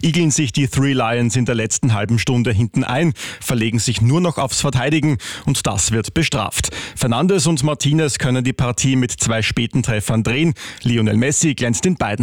igeln sich die Three Lions in der letzten halben Stunde hinten ein, verlegen sich nur noch aufs Verteidigen und das wird bestraft. Fernandes und Martinez können die Partie mit 2 späten Treffern drehen. Lionel Messi glänzt in beiden